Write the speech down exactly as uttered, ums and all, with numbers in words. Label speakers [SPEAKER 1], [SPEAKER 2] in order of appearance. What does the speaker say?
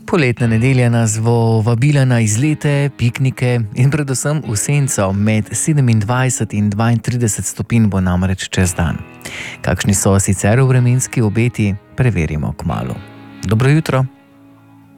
[SPEAKER 1] Poletna nedelja nas bo vabila na izlete, piknike in predvsem v senco. Med sedemindvajset in dvaintrideset stopinj bo namreč čez dan. Kakšni so sicer vremenski obeti, preverimo kmalu. Dobro jutro.